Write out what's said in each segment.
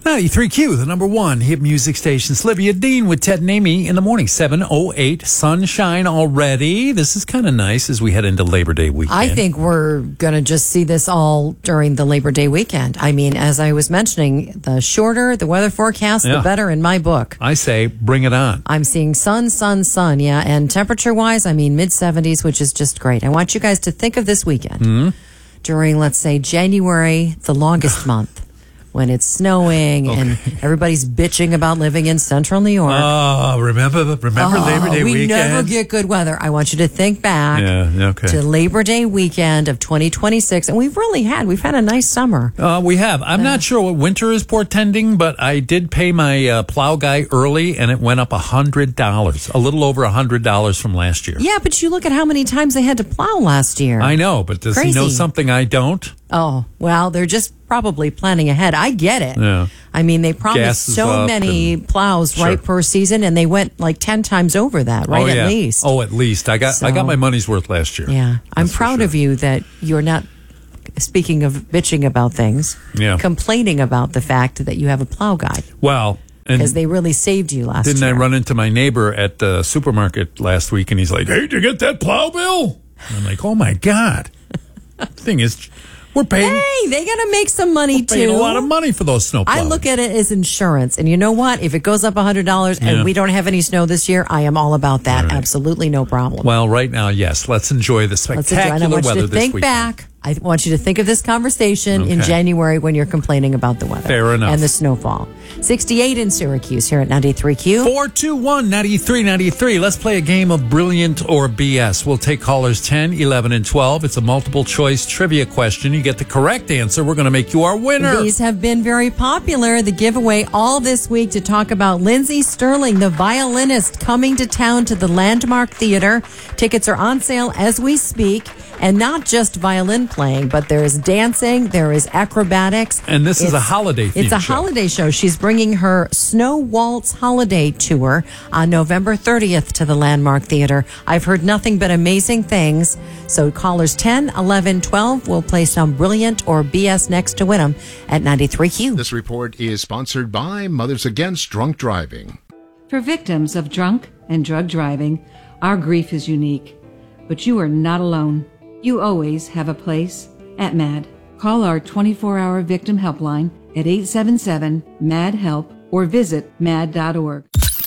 93Q, the number one hit music station. Slivia Dean with Ted and Amy in the morning, 7:08. Sunshine already. This is kind of nice as we head into Labor Day weekend. I think we're going to just see this all during the Labor Day weekend. I mean, as I was mentioning, the shorter the weather forecast, the better in my book. I say bring it on. I'm seeing sun, yeah. And temperature-wise, I mean mid-70s, which is just great. I want you guys to think of this weekend during, let's say, January, the longest month. When it's snowing and everybody's bitching about living in central New York. Oh, remember Labor Day weekend? We never get good weather. I want you to think back to Labor Day weekend of 2026. And we've had a nice summer. We have. I'm not sure what winter is portending, but I did pay my plow guy early, and it went up $100, a little over $100 from last year. Yeah, but you look at how many times they had to plow last year. I know, but does he know something I don't? Oh, well, they're just probably planning ahead. I get it. Yeah. I mean, they promised so many plows right per season, and they went like 10 times over that, right? At least. Oh, at least. I got my money's worth last year. Yeah. I'm proud of you that you're not, speaking of bitching about things, complaining about the fact that you have a plow guy. Well, because they really saved you last year. Didn't I run into my neighbor at the supermarket last week, and he's like, "Hey, did you get that plow bill?" And I'm like, "Oh, my God." The thing is, we're paying. Hey, they got to make some money too. Paying a lot of money for those snow plows. I look at it as insurance, and you know what? If it goes up $100 and we don't have any snow this year, I am all about that. Right. Absolutely no problem. Well, right now, yes. Let's enjoy the spectacular weather this weekend. Back. I want you to think of this conversation in January when you're complaining about the weather. Fair enough. And the snowfall. 68 in Syracuse here at 93Q. 421-9393. Let's play a game of Brilliant or BS. We'll take callers 10, 11, and 12. It's a multiple choice trivia question. You get the correct answer, we're going to make you our winner. These have been very popular. The giveaway all this week to talk about Lindsey Stirling, the violinist, coming to town to the Landmark Theater. Tickets are on sale as we speak. And not just violin playing, but there is dancing, there is acrobatics. And this is a holiday themed show. It's a holiday show. She's bringing her Snow Waltz Holiday Tour on November 30th to the Landmark Theater. I've heard nothing but amazing things. So callers 10, 11, 12 will play some Brilliant or BS next to win them at 93Q. This report is sponsored by Mothers Against Drunk Driving. For victims of drunk and drug driving, our grief is unique. But you are not alone. You always have a place at MAD. Call our 24-hour victim helpline at 877-MAD-HELP or visit mad.org.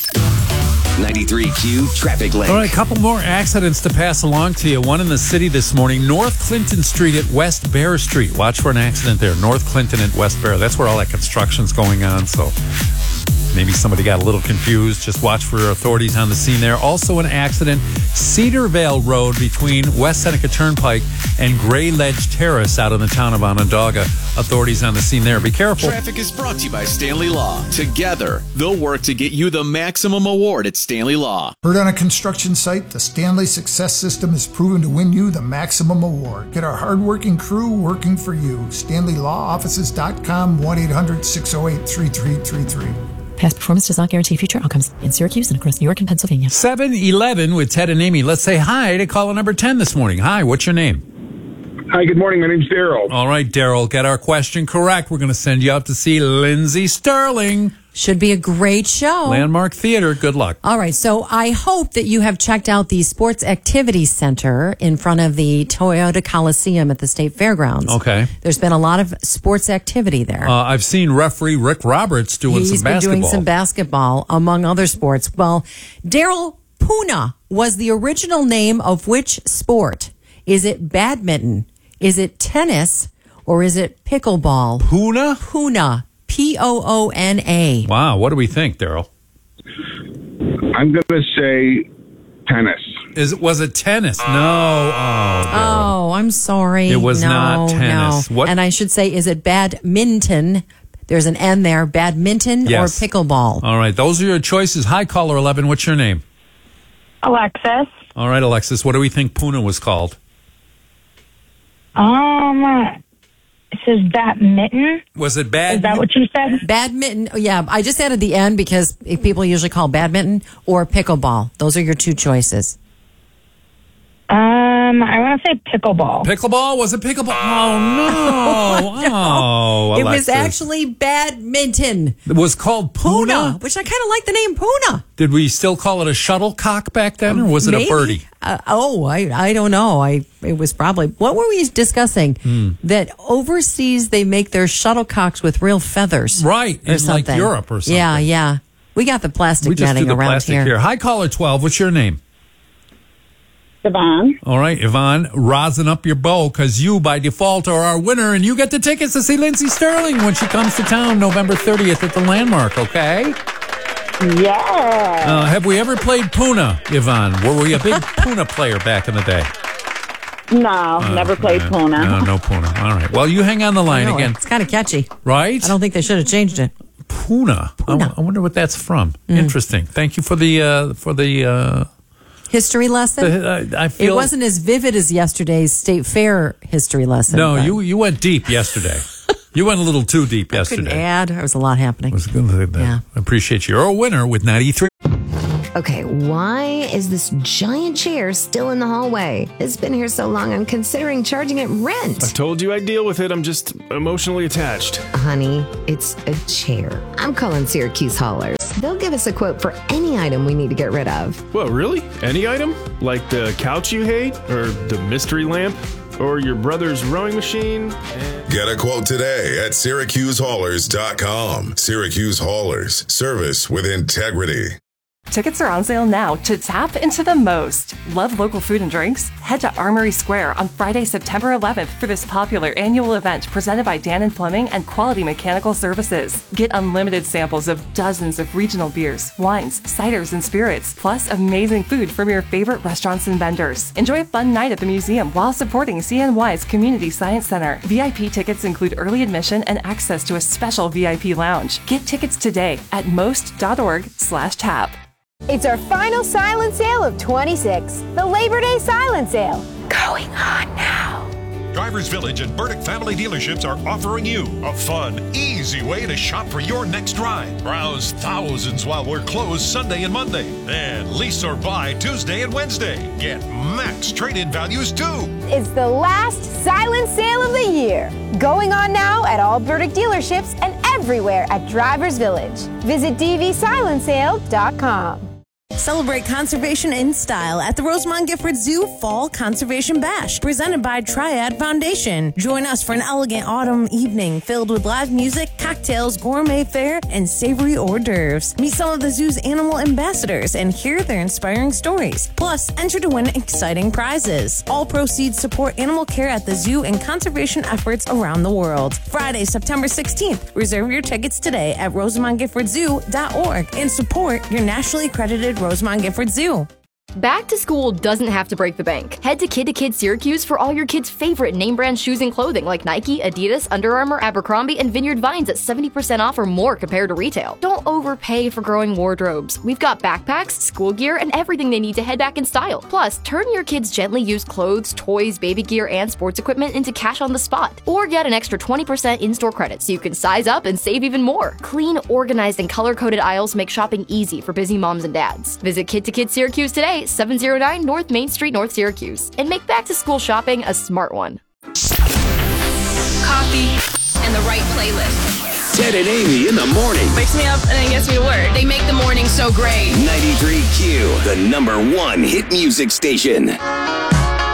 93Q Traffic Link. All right, a couple more accidents to pass along to you. One in the city this morning, North Clinton Street at West Bear Street. Watch for an accident there. North Clinton at West Bear. That's where all that construction's going on, so maybe somebody got a little confused. Just watch for authorities on the scene there. Also an accident, Cedarvale Road between West Seneca Turnpike and Gray Ledge Terrace out in the town of Onondaga. Authorities on the scene there. Be careful. Traffic is brought to you by Stanley Law. Together, they'll work to get you the maximum award at Stanley Law. Heard on a construction site, the Stanley Success System is proven to win you the maximum award. Get our hardworking crew working for you. StanleyLawOffices.com, 1-800-608-3333. Past performance does not guarantee future outcomes in Syracuse and across New York and Pennsylvania. 7-11 with Ted and Amy. Let's say hi to caller number 10 this morning. Hi, what's your name? Hi, good morning. My name's Daryl. All right, Daryl, get our question correct. We're going to send you out to see Lindsey Stirling. Should be a great show. Landmark Theater. Good luck. All right. So I hope that you have checked out the Sports Activity Center in front of the Toyota Coliseum at the State Fairgrounds. Okay. There's been a lot of sports activity there. I've seen referee Rick Roberts doing some basketball. He's been doing some basketball, among other sports. Well, Daryl, Puna was the original name of which sport? Is it badminton? Is it tennis? Or is it pickleball? Puna? Puna. Poona. Wow, what do we think, Daryl? I'm going to say tennis. Was it tennis? No. Oh, I'm sorry. It was not tennis. No. What? And I should say, is it badminton? There's an N there. Badminton or pickleball? All right, those are your choices. Hi, caller 11. What's your name? Alexis. All right, Alexis. What do we think Puna was called? It says badminton. Was it bad? Is that what you said? Badminton. Yeah, I just added the N because people usually call badminton or pickleball. Those are your two choices. I want to say pickleball. Pickleball? Was it pickleball? Oh, no. Oh, It was Alexis. actually badminton. It was called Puna? Which I kind of like the name Puna. Did we still call it a shuttlecock back then, or was it Maybe. a birdie? I don't know. It was probably, what were we discussing? That overseas they make their shuttlecocks with real feathers. Right, Or in like something. Europe or something. Yeah. We got the plastic We just netting do the around plastic here. here. Hi, caller 12. What's your name? Yvonne. All right, Yvonne, rosin up your bow because you, by default, are our winner, and you get the tickets to see Lindsey Sterling when she comes to town November 30th at the Landmark, okay? Yeah. Have we ever played Puna, Yvonne? Were we a big Puna player back in the day? No, never played Puna. No Puna. All right. Well, you hang on the line I know, again. It's kind of catchy. Right? I don't think they should have changed it. Puna. I wonder what that's from. Interesting. Thank you for the History lesson? I feel It wasn't as vivid as yesterday's state fair history lesson. No, but you went deep yesterday. You went a little too deep couldn't yesterday. add. There was a lot happening. I was going to say that. Yeah. I appreciate you. You're a winner with 93. Okay, why is this giant chair still in the hallway? It's been here so long, I'm considering charging it rent. I told you I'd deal with it. I'm just emotionally attached. Honey, it's a chair. I'm calling Syracuse Haulers. They'll give us a quote for any item we need to get rid of. What, really? Any item? Like the couch you hate? Or the mystery lamp? Or your brother's rowing machine? Get a quote today at SyracuseHaulers.com. Syracuse Haulers. Service with integrity. Tickets are on sale now to tap into the most. Love local food and drinks? Head to Armory Square on Friday, September 11th for this popular annual event presented by Dan & Fleming and Quality Mechanical Services. Get unlimited samples of dozens of regional beers, wines, ciders, and spirits, plus amazing food from your favorite restaurants and vendors. Enjoy a fun night at the museum while supporting CNY's Community Science Center. VIP tickets include early admission and access to a special VIP lounge. Get tickets today at most.org/tap. It's our final silent sale of 26, the Labor Day silent sale. Going on now. Drivers Village and Burdick Family Dealerships are offering you a fun, easy way to shop for your next ride. Browse thousands while we're closed Sunday and Monday. Then lease or buy Tuesday and Wednesday. Get max trade-in values too. It's the last silent sale of the year. Going on now at all Burdick dealerships and everywhere at Drivers Village. Visit dvsilentsale.com. Celebrate conservation in style at the Rosemont Gifford Zoo Fall Conservation Bash, presented by Triad Foundation. Join us for an elegant autumn evening filled with live music, cocktails, gourmet fare, and savory hors d'oeuvres. Meet some of the zoo's animal ambassadors and hear their inspiring stories. Plus, enter to win exciting prizes. All proceeds support animal care at the zoo and conservation efforts around the world. Friday, September 16th. Reserve your tickets today at RosemontGiffordZoo.org and support your nationally accredited Rosemont Gifford Zoo. Back to school doesn't have to break the bank. Head to Kid to Kid Syracuse for all your kids' favorite name brand shoes and clothing like Nike, Adidas, Under Armour, Abercrombie, and Vineyard Vines at 70% off or more compared to retail. Don't overpay for growing wardrobes. We've got backpacks, school gear, and everything they need to head back in style. Plus, turn your kids' gently used clothes, toys, baby gear, and sports equipment into cash on the spot. Or get an extra 20% in-store credit so you can size up and save even more. Clean, organized, and color-coded aisles make shopping easy for busy moms and dads. Visit Kid to Kid Syracuse today, 709 North Main Street, North Syracuse, and make back-to-school shopping a smart one. Coffee and the right playlist. Ted and Amy in the morning. Wakes me up and then gets me to work. They make the morning so great. 93Q, the #1 hit music station.